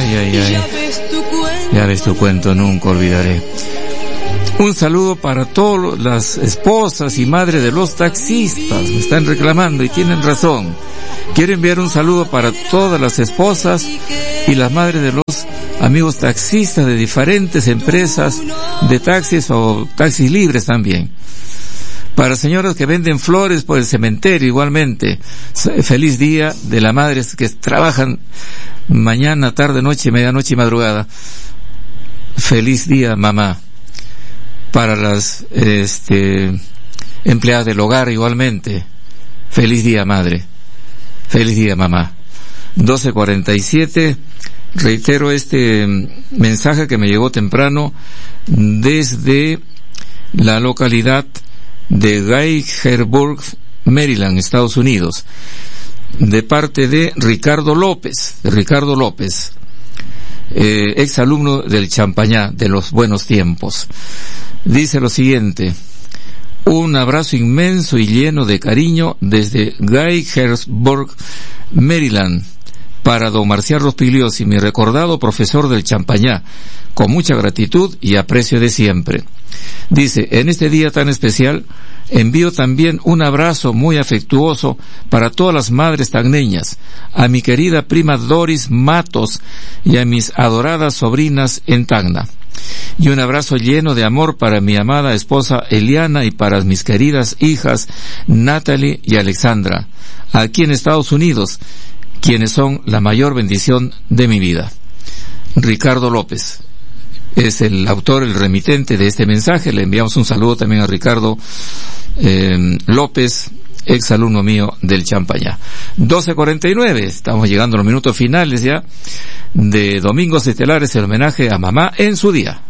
Ya ves tu cuento, nunca olvidaré. Un saludo para todas las esposas y madres de los taxistas. Me están reclamando y tienen razón. Quiero enviar un saludo para todas las esposas y las madres de los amigos taxistas de diferentes empresas de taxis o taxis libres también. Para señoras que venden flores por el cementerio igualmente. Feliz día de las madres que trabajan mañana, tarde, noche, medianoche y madrugada. Feliz día, mamá. Para las empleadas del hogar igualmente. Feliz día, madre. Feliz día, mamá. 12:47. Reitero este mensaje que me llegó temprano desde la localidad de Gaithersburg, Maryland, Estados Unidos, de parte de Ricardo López, ex alumno del Champañá de los buenos tiempos. Dice lo siguiente: un abrazo inmenso y lleno de cariño desde Gaithersburg, Maryland, para don Marcial Rospigliosi, mi recordado profesor del Champañá, con mucha gratitud y aprecio de siempre. Dice, en este día tan especial, envío también un abrazo muy afectuoso para todas las madres tacneñas, a mi querida prima Doris Matos y a mis adoradas sobrinas en Tacna. Y un abrazo lleno de amor para mi amada esposa Eliana y para mis queridas hijas Natalie y Alexandra, aquí en Estados Unidos, quienes son la mayor bendición de mi vida. Ricardo López es el autor, el remitente de este mensaje. Le enviamos un saludo también a Ricardo López, ex alumno mío del Champañá. 12:49, estamos llegando a los minutos finales ya de Domingos Estelares, el homenaje a mamá en su día.